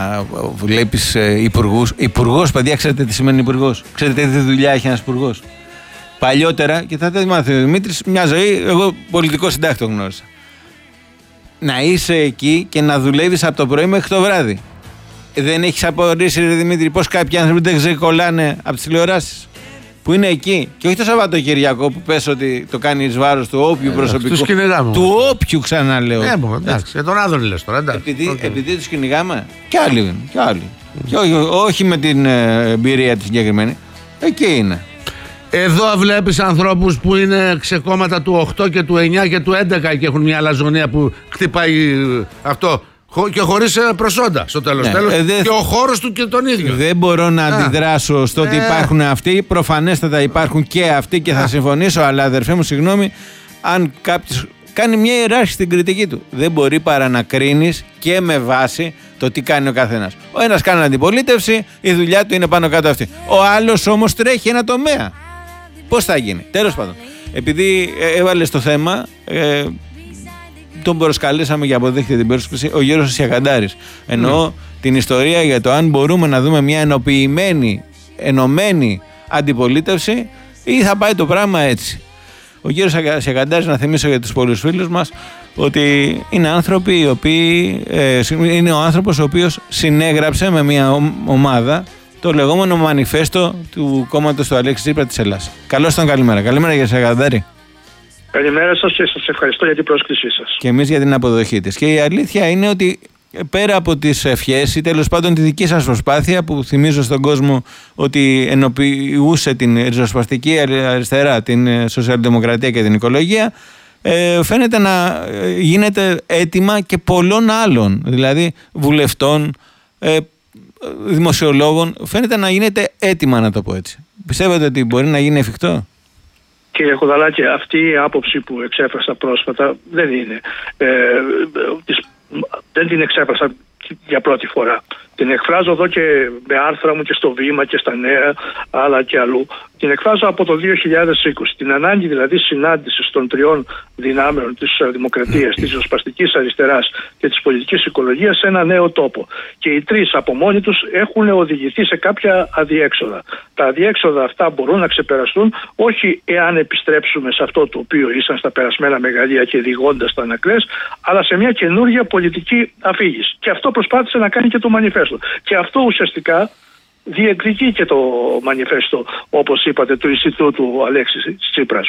βλέπεις υπουργούς. Υπουργός, παιδιά, ξέρετε τι σημαίνει υπουργός? Ξέρετε τι δουλειά έχει ένας υπουργός? Παλιότερα, και θα το μάθει ο Δημήτρης, μια ζωή, εγώ πολιτικό συντάκτο γνώρισα. Να είσαι εκεί και να δουλεύεις από το πρωί μέχρι το βράδυ. Δεν έχεις απορρίσει, ρε Δημήτρη, πως κάποιοι άνθρωποι δεν ξεκολλάνε από τις τηλεοράσεις? Που είναι εκεί. Και όχι το Σαββατοκυριακό που πες ότι το κάνει εις βάρος του όποιου προσωπικού. Του όποιου, ξαναλέω. Εντάξει, τον Άδωνη λες τώρα. Επειδή τους κυνηγάμε. Κι άλλοι. Και όχι με την εμπειρία τη συγκεκριμένη. Εκεί είναι. Εδώ βλέπεις ανθρώπους που είναι ξεκόμματα του 8 και του 9 και του 11 και έχουν μια αλαζονία που χτυπάει αυτό. Και χωρίς προσόντα στο τέλος. Και ο χώρος του και τον ίδιο. Δεν μπορώ να αντιδράσω στο ότι υπάρχουν αυτοί. Προφανέστατα υπάρχουν και αυτοί και θα συμφωνήσω. Αλλά αδερφέ μου, συγγνώμη, αν κάποιος κάνει μια ιεράρχηση στην κριτική του, δεν μπορεί παρά να κρίνεις και με βάση το τι κάνει ο καθένας. Ο ένας κάνει αντιπολίτευση, η δουλειά του είναι πάνω κάτω αυτή. Ο άλλος όμως τρέχει ένα τομέα. Πώς θα γίνει? Τέλος πάντων, επειδή έβαλε στο θέμα, τον προσκαλέσαμε και αποδέχεται την πρόσκληση ο Γιώργος Σιακαντάρης. Εννοώ την ιστορία για το αν μπορούμε να δούμε μια ενωμένη αντιπολίτευση ή θα πάει το πράγμα έτσι. Ο Γιώργος Σιακαντάρης, να θυμίσω για τους πολλούς φίλους μας, ότι είναι άνθρωποι οι οποίοι, είναι ο άνθρωπος ο οποίος συνέγραψε με μια ομάδα το λεγόμενο μανιφέστο του κόμματος του Αλέξη Τσίπρα της Ελλάδας. Καλώς τον, καλημέρα. Καλημέρα για Σιακαντάρη. Καλημέρα σας και σας ευχαριστώ για την πρόσκλησή σας. Και εμείς για την αποδοχή της. Και η αλήθεια είναι ότι πέρα από τις ευχές ή τέλος πάντων τη δική σας προσπάθεια, που θυμίζω στον κόσμο ότι ενοποιούσε την ριζοσπαστική αριστερά, την σοσιαλδημοκρατία και την οικολογία, φαίνεται να γίνεται αίτημα και πολλών άλλων, δηλαδή βουλευτών, δημοσιολόγων, φαίνεται να γίνεται έτοιμα, να το πω έτσι. Πιστεύετε ότι μπορεί να γίνει εφικτό? Κύριε Κουδαλάκη, αυτή η άποψη που εξέφρασα πρόσφατα δεν είναι. Δεν την εξέφρασα για πρώτη φορά. Την εκφράζω εδώ και με άρθρα μου και στο Βήμα και στα Νέα, αλλά και αλλού. Την εκφράζω από το 2020. Την ανάγκη δηλαδή συνάντησης των τριών δυνάμεων της δημοκρατίας, της ριζοσπαστικής αριστεράς και της πολιτικής οικολογίας σε ένα νέο τόπο. Και οι τρεις από μόνοι τους έχουν οδηγηθεί σε κάποια αδιέξοδα. Τα αδιέξοδα αυτά μπορούν να ξεπεραστούν όχι εάν επιστρέψουμε σε αυτό το οποίο ήσαν στα περασμένα μεγαλεία και διηγώντας τα ανακλές, αλλά σε μια καινούργια πολιτική αφήγηση. Και αυτό προσπάθησε να κάνει και το μανιφέστο. Και αυτό ουσιαστικά διεκδικεί και το μανιφέστο, όπως είπατε, του Ινστιτούτου Αλέξης Τσίπρας.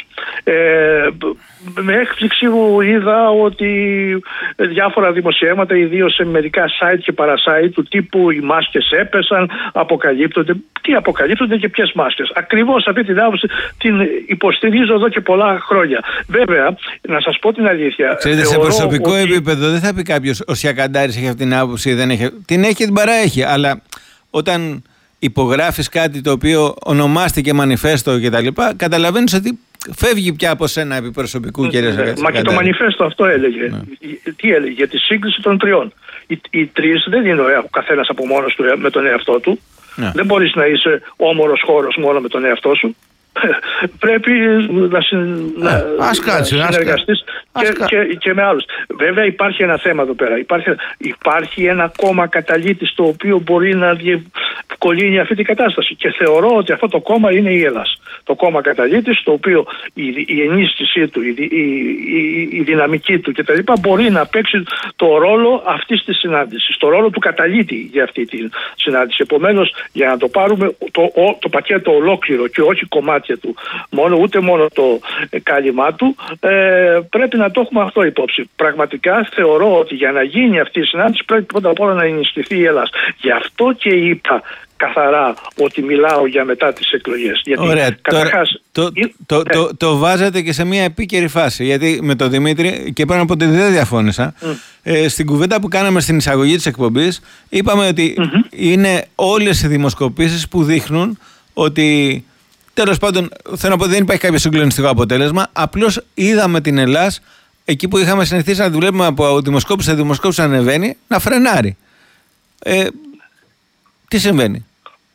Με έκπληξη μου είδα ότι διάφορα δημοσιεύματα, ιδίως σε μερικά site και παρασite του τύπου οι μάσκες έπεσαν, αποκαλύπτονται. Τι αποκαλύπτονται και ποιες μάσκες? Ακριβώς αυτή την άποψη την υποστηρίζω εδώ και πολλά χρόνια. Βέβαια, να σας πω την αλήθεια. Ξέρετε, σε προσωπικό επίπεδο δεν θα πει κάποιος ο Σιακαντάρης έχει αυτή την άποψη ή δεν έχει. Την έχει, την παραέχει. Αλλά όταν υπογράφεις κάτι το οποίο ονομάστηκε μανιφέστο κτλ., καταλαβαίνεις ότι φεύγει πια από σένα επί προσωπικού, κύριε Σιακαντάρη. Μα και το μανιφέστο αυτό έλεγε. Τι έλεγε? Για τη σύγκριση των τριών. Οι τρεις δεν είναι ο καθένας από μόνος του με τον εαυτό του. Δεν μπορείς να είσαι όμορος χώρος μόνο με τον εαυτό σου. Πρέπει να συνεργαστείς και με άλλους. Βέβαια υπάρχει ένα θέμα εδώ πέρα. Υπάρχει ένα κόμμα καταλύτης το οποίο μπορεί να διευκολύνει αυτή την κατάσταση. Και θεωρώ ότι αυτό το κόμμα είναι η Ελλάς. Το κόμμα καταλύτης, το οποίο η ενίσχυσή του, η δυναμική του κτλ. Μπορεί να παίξει το ρόλο αυτής της συνάντησης. Το ρόλο του καταλύτη για αυτή τη συνάντηση. Επομένως, για να το πάρουμε το πακέτο ολόκληρο και όχι κομμάτια του, ούτε μόνο το κάλυμά του, πρέπει να το έχουμε αυτό υπόψη. Πραγματικά θεωρώ ότι για να γίνει αυτή η συνάντηση πρέπει πρώτα απ' όλα να ενισχυθεί η Ελλάδα. Γι' αυτό και είπα καθαρά ότι μιλάω για μετά τις εκλογές. Γιατί, ωραία, καταρχάς, το βάζατε και σε μια επίκαιρη φάση. Γιατί με τον Δημήτρη, και πάνω από ότι δεν διαφώνησα, στην κουβέντα που κάναμε στην εισαγωγή της εκπομπής, είπαμε ότι είναι όλες οι δημοσκοπήσεις που δείχνουν ότι, τέλος πάντων, θέλω να πω, δεν υπάρχει κάποιο συγκλονιστικό αποτέλεσμα. Απλώς είδαμε την Ελλάδα, εκεί που είχαμε συνηθίσει να δουλεύουμε από δημοσκόπηση σε δημοσκόπηση ανεβαίνει, να φρενάρει. Τι συμβαίνει?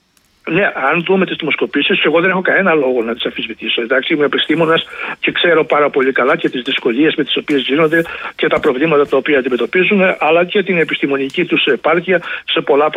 Ναι, αν δούμε τις δημοσκοπήσεις, εγώ δεν έχω κανένα λόγο να τις αμφισβητήσω. Εντάξει, είμαι επιστήμονας και ξέρω πάρα πολύ καλά και τις δυσκολίες με τις οποίες γίνονται και τα προβλήματα τα οποία αντιμετωπίζουν, αλλά και την επιστημονική τους επάρκεια σε πολλά